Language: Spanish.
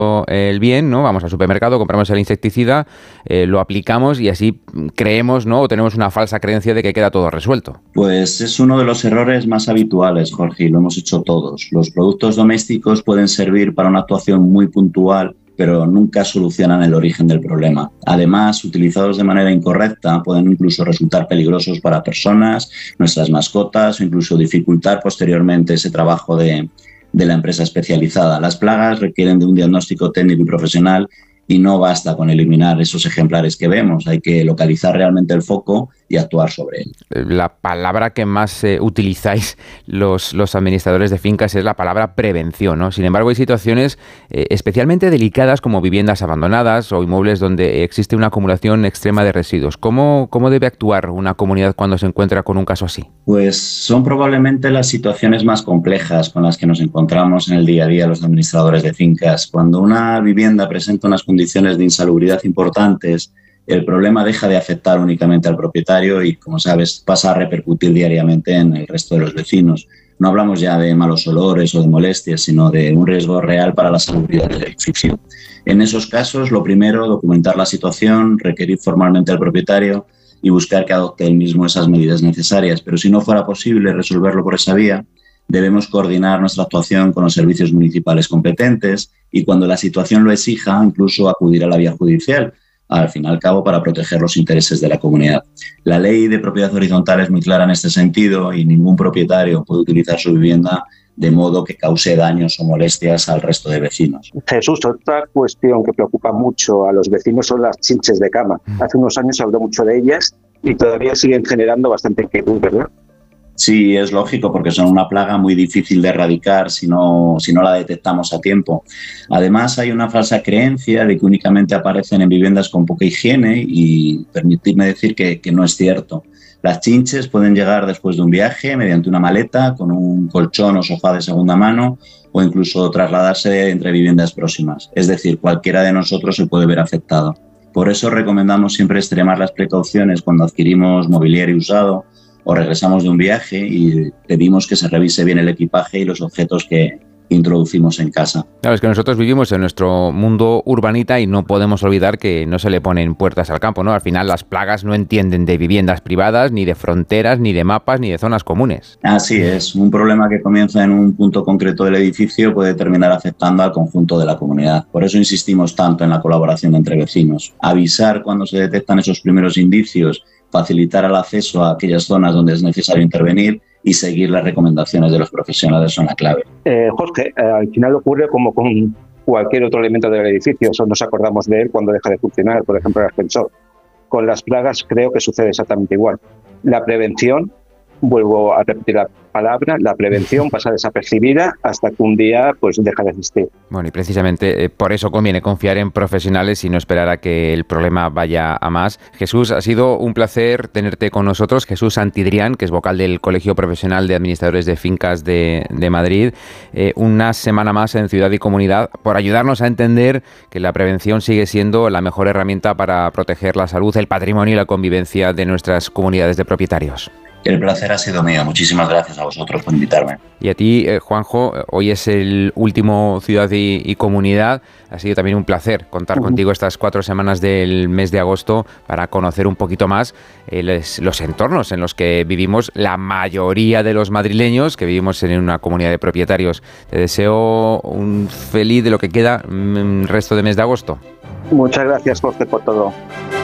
el bien, ¿no? Vamos al supermercado, compramos el insecticida, lo aplicamos y así creemos, ¿no? O tenemos una falsa creencia de que queda todo resuelto. Pues es uno de los errores más habituales, Jorge, y lo hemos hecho todos. Los productos domésticos pueden servir para una actuación muy puntual, pero nunca solucionan el origen del problema. Además, utilizados de manera incorrecta, pueden incluso resultar peligrosos para personas, nuestras mascotas o incluso dificultar posteriormente ese trabajo de la empresa especializada. Las plagas requieren de un diagnóstico técnico y profesional y no basta con eliminar esos ejemplares que vemos. Hay que localizar realmente el foco y actuar sobre él. La palabra que más utilizáis los administradores de fincas es la palabra prevención, ¿no? Sin embargo, hay situaciones especialmente delicadas como viviendas abandonadas o inmuebles donde existe una acumulación extrema de residuos. ¿Cómo debe actuar una comunidad cuando se encuentra con un caso así? Pues son probablemente las situaciones más complejas con las que nos encontramos en el día a día los administradores de fincas. Cuando una vivienda presenta unas condiciones de insalubridad importantes, el problema deja de afectar únicamente al propietario y, como sabes, pasa a repercutir diariamente en el resto de los vecinos. No hablamos ya de malos olores o de molestias, sino de un riesgo real para la salubridad del edificio. En esos casos, lo primero, documentar la situación, requerir formalmente al propietario y buscar que adopte él mismo esas medidas necesarias. Pero si no fuera posible resolverlo por esa vía, debemos coordinar nuestra actuación con los servicios municipales competentes y, cuando la situación lo exija, incluso acudir a la vía judicial, al fin y al cabo para proteger los intereses de la comunidad. La ley de propiedad horizontal es muy clara en este sentido y ningún propietario puede utilizar su vivienda de modo que cause daños o molestias al resto de vecinos. Jesús, otra cuestión que preocupa mucho a los vecinos son las chinches de cama. Hace unos años se habló mucho de ellas y todavía siguen generando bastante inquietud, ¿verdad? Sí, es lógico, porque son una plaga muy difícil de erradicar si no la detectamos a tiempo. Además, hay una falsa creencia de que únicamente aparecen en viviendas con poca higiene y permitidme decir que no es cierto. Las chinches pueden llegar después de un viaje mediante una maleta, con un colchón o sofá de segunda mano o incluso trasladarse entre viviendas próximas. Es decir, cualquiera de nosotros se puede ver afectado. Por eso recomendamos siempre extremar las precauciones cuando adquirimos mobiliario usado o regresamos de un viaje y pedimos que se revise bien el equipaje y los objetos que introducimos en casa. Claro, es que nosotros vivimos en nuestro mundo urbanita y no podemos olvidar que no se le ponen puertas al campo, ¿no? Al final las plagas no entienden de viviendas privadas, ni de fronteras, ni de mapas, ni de zonas comunes. Así es, un problema que comienza en un punto concreto del edificio puede terminar afectando al conjunto de la comunidad. Por eso insistimos tanto en la colaboración entre vecinos. Avisar cuando se detectan esos primeros indicios, facilitar el acceso a aquellas zonas donde es necesario intervenir y seguir las recomendaciones de los profesionales son la clave. Jorge, al final ocurre como con cualquier otro elemento del edificio, solo nos acordamos de él cuando deja de funcionar, por ejemplo el ascensor. Con las plagas creo que sucede exactamente igual. La prevención, vuelvo a repetir la palabra, la prevención pasa desapercibida hasta que un día pues deja de existir. Bueno, y precisamente por eso conviene confiar en profesionales y no esperar a que el problema vaya a más. Jesús, ha sido un placer tenerte con nosotros. Jesús Santidrián, que es vocal del Colegio Profesional de Administradores de Fincas de Madrid. Una semana más en Ciudad y Comunidad por ayudarnos a entender que la prevención sigue siendo la mejor herramienta para proteger la salud, el patrimonio y la convivencia de nuestras comunidades de propietarios. El placer ha sido mío. Muchísimas gracias a vosotros por invitarme. Y a ti, Juanjo, hoy es el último Ciudad y Comunidad. Ha sido también un placer contar contigo estas 4 semanas del mes de agosto para conocer un poquito más los entornos en los que vivimos la mayoría de los madrileños que vivimos en una comunidad de propietarios. Te deseo un feliz de lo que queda resto de mes de agosto. Muchas gracias, Jorge, por todo.